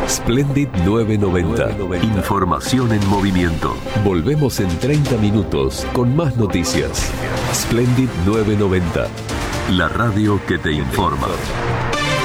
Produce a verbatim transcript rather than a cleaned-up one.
Splendid novecientos noventa. Información en movimiento. Volvemos en treinta minutos con más noticias. Splendid novecientos noventa. La radio que te informa.